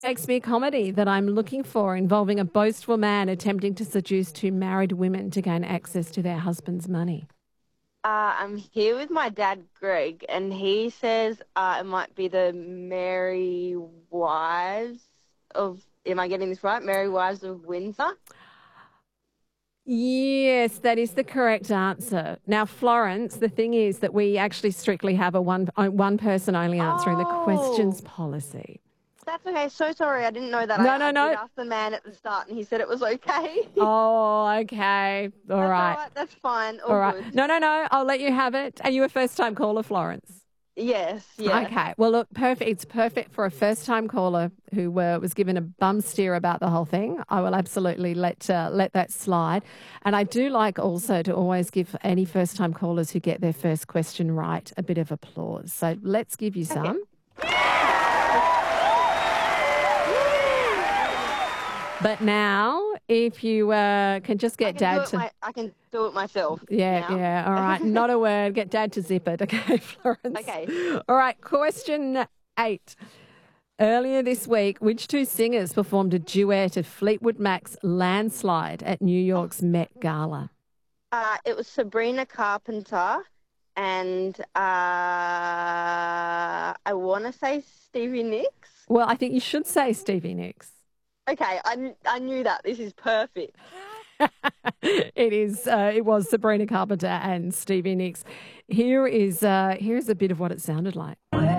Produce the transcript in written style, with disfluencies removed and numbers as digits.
Shakespeare comedy that I'm looking for involving a boastful man attempting to seduce two married women to gain access to their husband's money? I'm here with my dad, Greg, and he says it might be the Merry Wives of, am I getting this right? Merry Wives of Windsor? Yes, that is the correct answer. Now, Florence, the thing is that we actually strictly have a one person only answering the questions Oh, policy. that's okay. So sorry. I didn't know that. No, no, I did no. ask the man at the start, and he said it was okay. Oh, okay. All That's all right. right. That's fine. All All right. good. No, no, no. I'll let you have it. Are you a first time caller, Florence? Yes, yes. Okay. Well, look, perfect. It's perfect for a first time caller who was given a bum steer about the whole thing. I will absolutely let that slide. And I do like also to always give any first time callers who get their first question right a bit of applause. So let's give you Okay. some. But now, if you can just I get can do Dad it. to. I can do it myself Yeah, now. yeah. All right. Not a word. Get Dad to zip it. Okay, Florence. Okay. All right. Question 8. Earlier this week, which two singers performed a duet of Fleetwood Mac's Landslide at New York's Met Gala? It was Sabrina Carpenter, and I want to say Stevie Nicks. Well, I think you should say Stevie Nicks. Okay, I knew that. This is perfect. It was Sabrina Carpenter and Stevie Nicks. Here is a bit of what it sounded like.